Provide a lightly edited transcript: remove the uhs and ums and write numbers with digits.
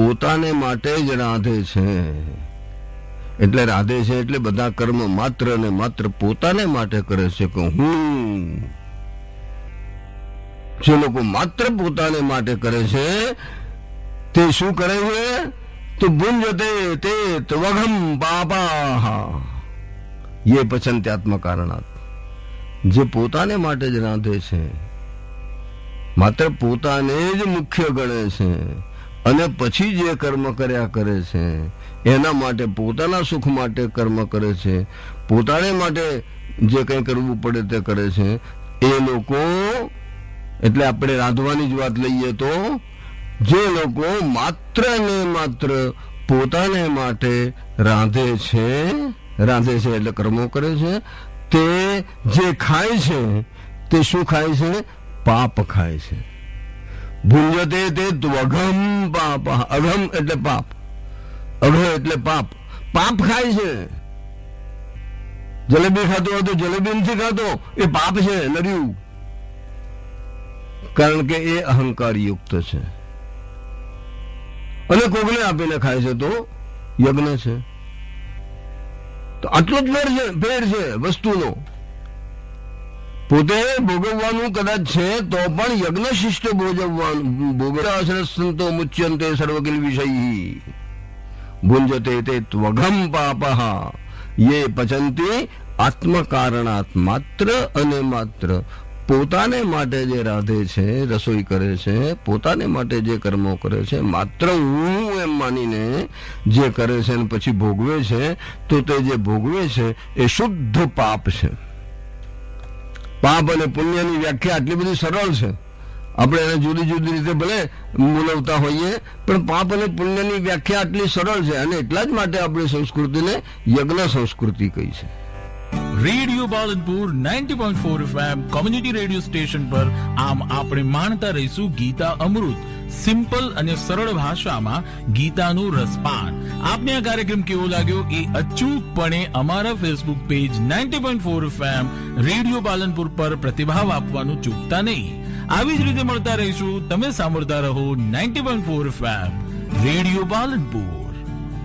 પોતાને માટે જ રાંધે છે. એટલે રાધે છે એટલે બધા કર્મ માત્ર ને માત્ર પોતાને માટે કરે છે કે હું. જે લોકો માત્ર પોતાને માટે કરે છે તે શું કરે છે? તો ભુંજતે તે ત્વઘમ પાપા યે પચંત્યાત્મ કારણાત. જે પોતાને માટે જ રાંધે છે, માત્ર પોતાને જ મુખ્ય ગણે છે અને પછી જે કર્મ કર્યા કરે છે, એના માટે પોતાના સુખ માટે કર્મ કરે છે, પોતાને માટે જે કંઈ કરવું પડે તે કરે છે, એ લોકો, એટલે આપણે રાંધવાની જ વાત લઈએ તો જે લોકો માત્ર ને માત્ર પોતાને માટે રાંધે છે એટલે કર્મો કરે છે, તે જે ખાય છે તે શું ખાય છે? પાપ ખાય છે. ભુંજતે તે ત્વઘમ પાપ. અઘમ એટલે પાપ, અઘ એટલે પાપ. પાપ ખાય છે. જલેબી ખાતો હોય તો જલેબી નથી ખાતો, એ પાપ છે નર્યું. કારણ કે એ અહંકાર યુક્ત છે. અને કોકને આપીને ખાય છે તો યજ્ઞ છે. તો આટલો જ ફેર છે વસ્તુનો. પોતે ભોગવવાનું કદાચ છે તો પણ યજ્ઞ શિષ્ટ ભોગવવાનું. સંતો મુચ્યંતે સર્વકિલ વિષય ભુંજતે તે ત્વઘમ પાપઃ યે પચંતિ આત્મકારણાત. માત્ર અને માત્ર પોતાને માટે જે રાંધે છે, રસોઈ કરે છે, પોતાને માટે જે કર્મો કરે છે, માત્ર હું એમ માનીને જે કરે છે અને પછી ભોગવે છે, તો તે જે ભોગવે છે એ શુદ્ધ પાપ છે. પાપ અને પુણ્યની વ્યાખ્યા આટલી બધી સરળ છે. આપણે એને જુદી જુદી રીતે ભલે બોલાવતા હોઈએ, પણ પાપ અને પુણ્યની વ્યાખ્યા આટલી સરળ છે અને એટલા જ માટે આપણી સંસ્કૃતિને યજ્ઞ સંસ્કૃતિ કહી છે. Radio Palanpur 90.4 FM community radio station પર આમ આપણે માણતા રહીશું ગીતા અમૃત. સિમ્પલ અને સરળ ભાષામાં ગીતાનું રસપાન. આપને આ કાર્યક્રમ કેવો લાગ્યો એ અચૂકપણે અમારા Facebook page 90.4 FM radio Palanpur પર પ્રતિભાવ આપવાનું ચૂકતા નહીં. આવી જ રીતે મળતા રહીશું. તમે સાંભળતા રહો 90.4 FM રેડિયો પાલનપુર.